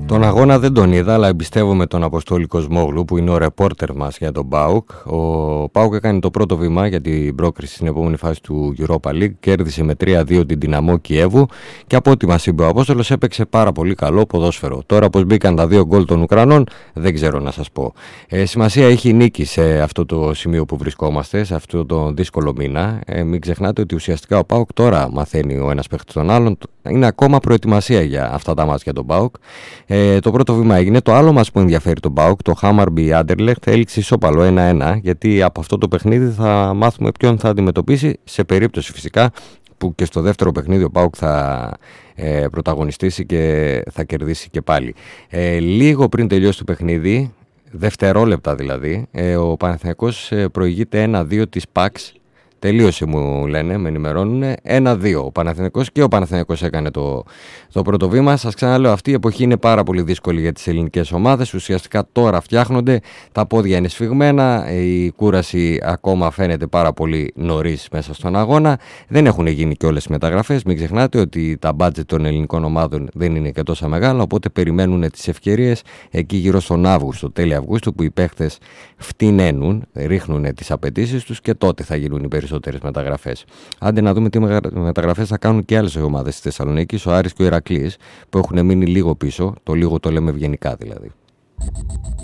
Τον αγώνα δεν τον είδα, αλλά εμπιστεύομαι τον Αποστόλη Κοσμόγλου που είναι ο ρεπόρτερ μας για τον ΠΑΟΚ. Ο ΠΑΟΚ έκανε το πρώτο βήμα για την πρόκριση στην επόμενη φάση του Europa League. Κέρδισε με 3-2 την Δυναμό Κιέβου και από ό,τι μας είπε ο Απόστολος έπαιξε πάρα πολύ καλό ποδόσφαιρο. Τώρα πως μπήκαν τα 2 γκολ των Ουκρανών δεν ξέρω να σας πω. Σημασία έχει η νίκη σε αυτό το σημείο που βρισκόμαστε, σε αυτό το δύσκολο μήνα. Μην ξεχνάτε ότι ουσιαστικά ο ΠΑΟΚ τώρα μαθαίνει ο ένας παίχτης τον άλλον. Είναι ακόμα προετοιμασία για αυτά τα μάτια για τον ΠΑΟΚ. Το πρώτο βήμα έγινε. Το άλλο μας που ενδιαφέρει τον ΠΑΟΚ, το Hammarby Anderlecht, έληξε ισόπαλο 1-1, γιατί από αυτό το παιχνίδι θα μάθουμε ποιον θα αντιμετωπίσει, σε περίπτωση φυσικά που και στο δεύτερο παιχνίδι ο ΠΑΟΚ θα πρωταγωνιστήσει και θα κερδίσει και πάλι. Λίγο πριν τελειώσει το παιχνίδι, δευτερόλεπτα δηλαδή, ο Παναθηναϊκός προηγείται 1-2 της ΠΑΞ. Τελείωσε μου λένε, με ενημερώνουν, 1-2 ο Παναθηναϊκός και ο Παναθηναϊκός έκανε το πρώτο βήμα. Σας ξαναλέω, αυτή η εποχή είναι πάρα πολύ δύσκολη για τις ελληνικές ομάδες. Ουσιαστικά τώρα φτιάχνονται, τα πόδια είναι σφιγμένα, η κούραση ακόμα φαίνεται πάρα πολύ νωρίς μέσα στον αγώνα. Δεν έχουν γίνει και όλες οι μεταγραφές. Μην ξεχνάτε ότι τα μπάτζετ των ελληνικών ομάδων δεν είναι και τόσα μεγάλα, οπότε περιμένουν τις ευκαιρίες εκεί γύρω στον Αύγουστο, τέλη Αυγούστου, που οι παίχτες φτηνένουν, ρίχνουν τις απαιτήσεις τους και τότε θα γίνουν οι περισσότερες μεταγραφές. Άντε να δούμε τι μεταγραφές θα κάνουν και άλλες ομάδες της Θεσσαλονίκης, ο Άρης και ο Ηρακλής, που έχουν μείνει λίγο πίσω. Το λίγο το λέμε ευγενικά δηλαδή.